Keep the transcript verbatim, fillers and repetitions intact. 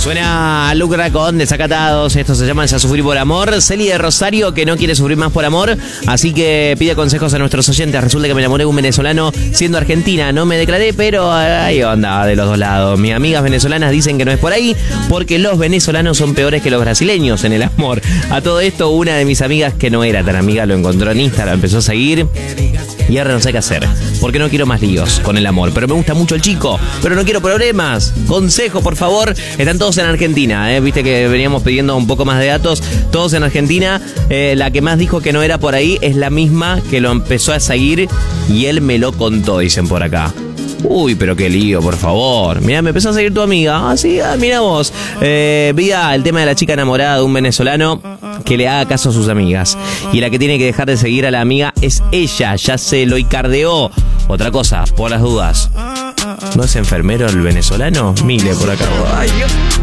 Suena Lucra con Desacatados. Esto se llama Ya Sufrir por Amor. Celi de Rosario, que no quiere sufrir más por amor, así que pide consejos a nuestros oyentes. Resulta que me enamoré de un venezolano siendo argentina. No me declaré, pero ahí onda de los dos lados. Mis amigas venezolanas dicen que no es por ahí, porque los venezolanos son peores que los brasileños en el amor. A todo esto, una de mis amigas, que no era tan amiga, lo encontró en Instagram, empezó a seguir. Y ahora no sé qué hacer, porque no quiero más líos con el amor. Pero me gusta mucho el chico, pero no quiero problemas. Consejo, por favor. Están todos en Argentina, ¿eh? Viste que veníamos pidiendo un poco más de datos. Todos en Argentina. Eh, la que más dijo que no era por ahí es la misma que lo empezó a seguir y él me lo contó, dicen por acá. Uy, pero qué lío, por favor. Mirá, me empezó a seguir tu amiga. Ah, sí, ah, mirá vos. Eh, Vía el tema de la chica enamorada de un venezolano que le haga caso a sus amigas. Y la que tiene que dejar de seguir a la amiga es ella. Ya se lo icardeó. Otra cosa, por las dudas. ¿No es enfermero el venezolano? Mire por acá. Ay, Dios.